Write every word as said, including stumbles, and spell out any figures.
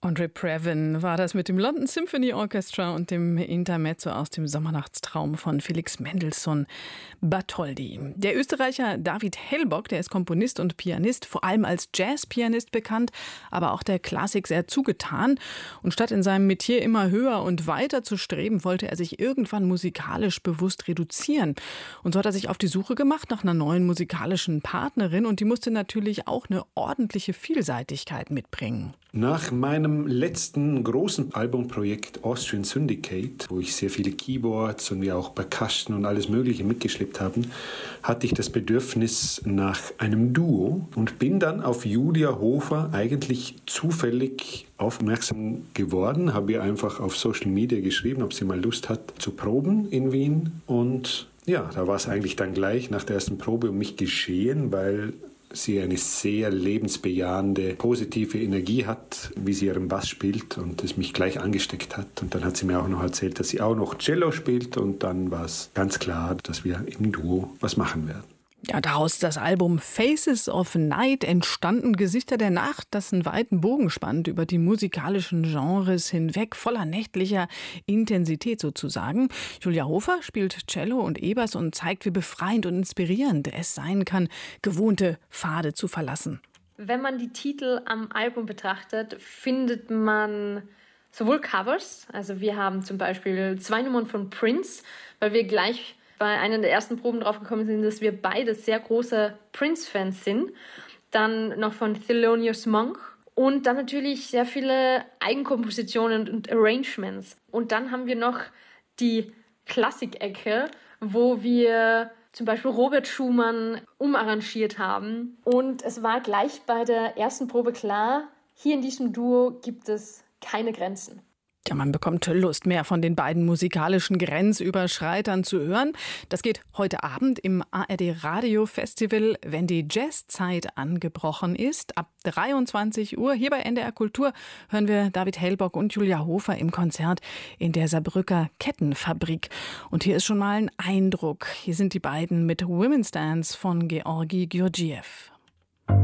Andre Previn war das mit dem London Symphony Orchestra und dem Intermezzo aus dem Sommernachtstraum von Felix Mendelssohn Bartholdy. Der Österreicher David Hellbock, der ist Komponist und Pianist, vor allem als Jazzpianist bekannt, aber auch der Klassik sehr zugetan. Und statt in seinem Metier immer höher und weiter zu streben, wollte er sich irgendwann musikalisch bewusst reduzieren. Und so hat er sich auf die Suche gemacht nach einer neuen musikalischen Partnerin und die musste natürlich auch eine ordentliche Vielseitigkeit mitbringen. Nach meinem letzten großen Albumprojekt Austrian Syndicate, wo ich sehr viele Keyboards und wie auch Percussion und alles Mögliche mitgeschleppt habe, hatte ich das Bedürfnis nach einem Duo und bin dann auf Julia Hofer eigentlich zufällig aufmerksam geworden, habe ihr einfach auf Social Media geschrieben, ob sie mal Lust hat zu proben in Wien. Und ja, da war es eigentlich dann gleich nach der ersten Probe um mich geschehen, weil sie eine sehr lebensbejahende, positive Energie hat, wie sie ihren Bass spielt und es mich gleich angesteckt hat. Und dann hat sie mir auch noch erzählt, dass sie auch noch Cello spielt und dann war es ganz klar, dass wir im Duo was machen werden. Ja, daraus ist das Album Faces of Night entstanden, Gesichter der Nacht, das einen weiten Bogen spannt über die musikalischen Genres hinweg, voller nächtlicher Intensität sozusagen. Julia Hofer spielt Cello und E-Bass und zeigt, wie befreiend und inspirierend es sein kann, gewohnte Pfade zu verlassen. Wenn man die Titel am Album betrachtet, findet man sowohl Covers, also wir haben zum Beispiel zwei Nummern von Prince, weil wir gleich bei einer der ersten Proben drauf gekommen sind, dass wir beide sehr große Prince-Fans sind. Dann noch von Thelonious Monk und dann natürlich sehr viele Eigenkompositionen und Arrangements. Und dann haben wir noch die Klassik-Ecke, wo wir zum Beispiel Robert Schumann umarrangiert haben. Und es war gleich bei der ersten Probe klar, hier in diesem Duo gibt es keine Grenzen. Ja, man bekommt Lust, mehr von den beiden musikalischen Grenzüberschreitern zu hören. Das geht heute Abend im A R D Radio Festival, wenn die Jazzzeit angebrochen ist. Ab dreiundzwanzig Uhr hier bei N D R Kultur hören wir David Hellbock und Julia Hofer im Konzert in der Saarbrücker Kettenfabrik. Und hier ist schon mal ein Eindruck. Hier sind die beiden mit Women's Dance von Georgi Georgiev.